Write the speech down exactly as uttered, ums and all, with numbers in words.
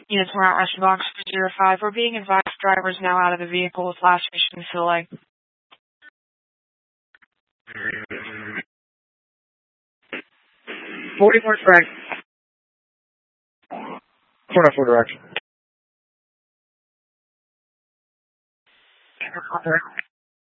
Units from Mount Rushmore Box for zero five. We're being advised drivers now out of the vehicle with laceration fillet. forty-four direct. four oh four direct.